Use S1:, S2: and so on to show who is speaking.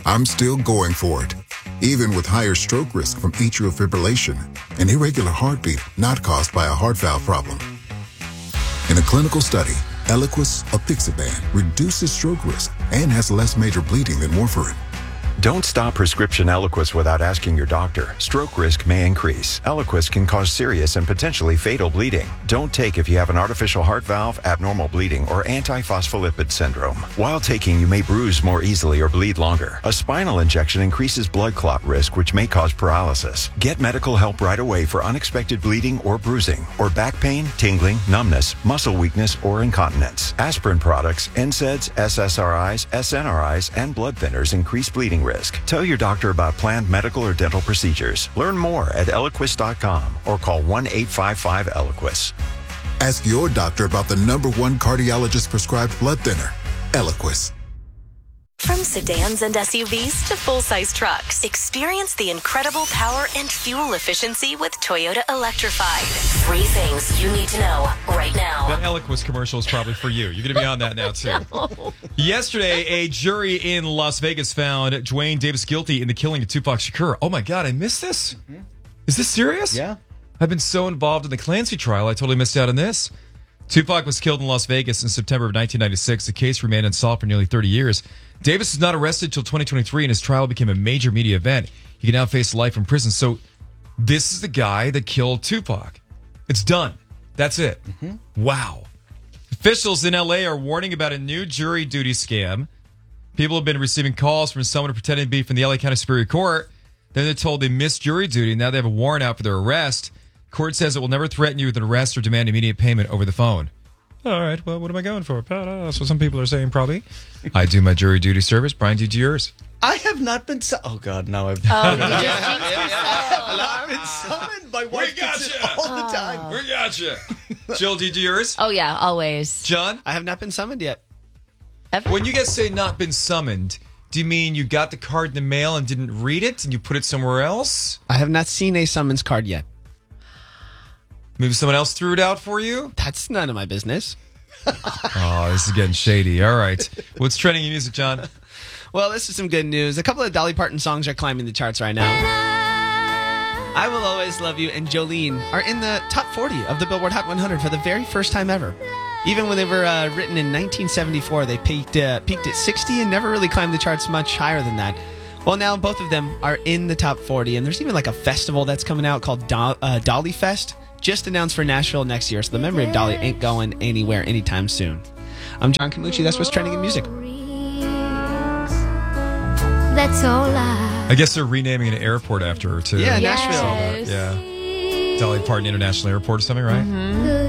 S1: I'm still going for it, even with higher stroke risk from atrial fibrillation, an irregular heartbeat not caused by a heart valve problem. In a clinical study, Eliquis apixaban reduces stroke risk and has less major bleeding than warfarin.
S2: Don't stop prescription Eliquis without asking your doctor. Stroke risk may increase. Eliquis can cause serious and potentially fatal bleeding. Don't take if you have an artificial heart valve, abnormal bleeding, or antiphospholipid syndrome. While taking, you may bruise more easily or bleed longer. A spinal injection increases blood clot risk, which may cause paralysis. Get medical help right away for unexpected bleeding or bruising, or back pain, tingling, numbness, muscle weakness, or incontinence. Aspirin products, NSAIDs, SSRIs, SNRIs, and blood thinners increase bleeding risk. Tell your doctor about planned medical or dental procedures. Learn more at Eliquis.com or call 1-855-ELIQUIS.
S1: Ask your doctor about the #1 cardiologist prescribed blood thinner, Eliquis.
S3: From sedans and SUVs to full-size trucks, experience the incredible power and fuel efficiency with Toyota Electrified. 3 things you need to know right now.
S4: That Eliquis commercial is probably for you. You're going to be on that now, too. No. Yesterday, a jury in Las Vegas found Duane Davis guilty in the killing of Tupac Shakur. Oh, my God, I missed this? Mm-hmm. Is this serious?
S5: Yeah.
S4: I've been so involved in the Clancy trial, I totally missed out on this. Tupac was killed in Las Vegas in September of 1996. The case remained unsolved for nearly 30 years. Davis was not arrested until 2023, and his trial became a major media event. He can now face life in prison. So this is the guy that killed Tupac. It's done. That's it. Mm-hmm. Wow. Officials in L.A. are warning about a new jury duty scam. People have been receiving calls from someone pretending to be from the L.A. County Superior Court. Then they're told they missed jury duty. Now they have a warrant out for their arrest. Court says it will never threaten you with an arrest or demand immediate payment over the phone. All right, well, what am I going for? So some people are saying probably. I do my jury duty service. Brian, do yours?
S5: I have not been oh God, no. I've not been summoned. My wife gets it all the time.
S4: We got you. Jill, do you do yours?
S6: Oh, yeah, always.
S4: John?
S5: I have not been summoned yet.
S6: Ever?
S4: When you guys say not been summoned, do you mean you got the card in the mail and didn't read it and you put it somewhere else?
S5: I have not seen a summons card yet.
S4: Maybe someone else threw it out for you?
S5: That's none of my business.
S4: Oh, this is getting shady. All right. What's trending in music, John?
S5: Well, this is some good news. A couple of Dolly Parton songs are climbing the charts right now. I Will Always Love You and Jolene are in the top 40 of the Billboard Hot 100 for the very first time ever. Even when they were written in 1974, they peaked at 60 and never really climbed the charts much higher than that. Well, now both of them are in the top 40, and there's even like a festival that's coming out called Dolly Fest. Just announced for Nashville next year, so the memory of Dolly ain't going anywhere anytime soon. I'm John Camucci. That's what's trending in music.
S7: That's all I
S4: guess they're renaming an airport after her, too.
S5: Yeah,
S6: Yes.
S5: Nashville.
S4: Yeah. Dolly Parton International Airport or something, right?
S6: Mm-hmm.